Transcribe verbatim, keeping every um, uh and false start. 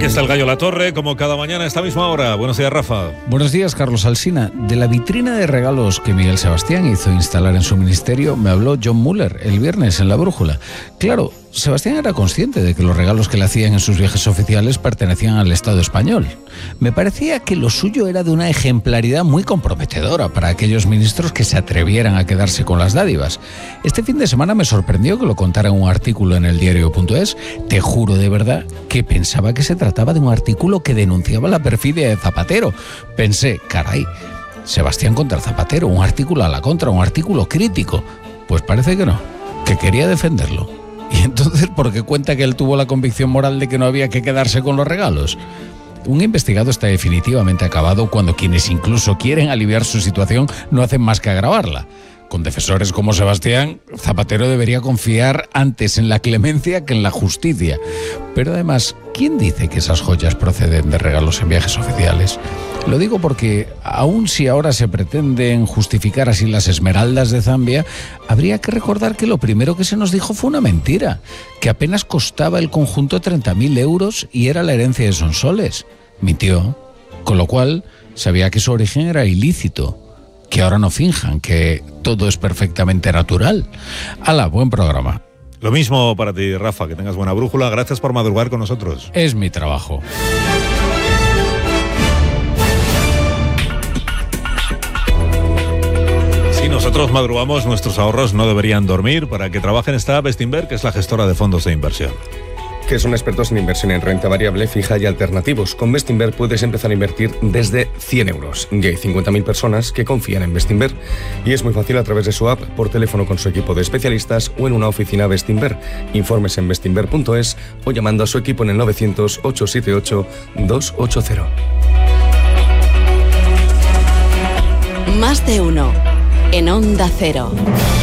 Aquí está el Gallo La Torre, como cada mañana a esta misma hora. Buenos días, Rafa. Buenos días, Carlos Alsina. De la vitrina de regalos que Miguel Sebastián hizo instalar en su ministerio me habló John Muller el viernes en La Brújula. Claro, Sebastián era consciente de que los regalos que le hacían en sus viajes oficiales pertenecían al Estado español. Me parecía que lo suyo era de una ejemplaridad muy comprometedora para aquellos ministros que se atrevieran a quedarse con las dádivas. Este fin de semana me sorprendió que lo contara en un artículo en el diario punto es. Te juro de verdad que pensaba que se trataba de un artículo que denunciaba la perfidia de Zapatero. Pensé, caray, Sebastián contra Zapatero, un artículo a la contra, un artículo crítico. Pues parece que no, que quería defenderlo. Y entonces, ¿por qué cuenta que él tuvo la convicción moral de que no había que quedarse con los regalos? Un investigado está definitivamente acabado cuando quienes incluso quieren aliviar su situación no hacen más que agravarla. Con defensores como Sebastián, Zapatero debería confiar antes en la clemencia que en la justicia. Pero además, ¿quién dice que esas joyas proceden de regalos en viajes oficiales? Lo digo porque, aun si ahora se pretenden justificar así las esmeraldas de Zambia, habría que recordar que lo primero que se nos dijo fue una mentira, que apenas costaba el conjunto treinta mil euros y era la herencia de Sonsoles. Mintió, con lo cual sabía que su origen era ilícito. Que ahora no finjan que todo es perfectamente natural. ¡Hala, buen programa! Lo mismo para ti, Rafa, que tengas buena brújula. Gracias por madrugar con nosotros. Es mi trabajo. Si nosotros madrugamos, nuestros ahorros no deberían dormir. Para que trabajen está Bestinver, que es la gestora de fondos de inversión. Que son expertos en inversión en renta variable, fija y alternativos. Con Bestinver puedes empezar a invertir desde cien euros. Ya hay cincuenta mil personas que confían en Bestinver. Y es muy fácil a través de su app, por teléfono con su equipo de especialistas o en una oficina Bestinver. Informes en bestinver punto es o llamando a su equipo en el novecientos, ochocientos setenta y ocho, doscientos ochenta. Más de uno en Onda Cero.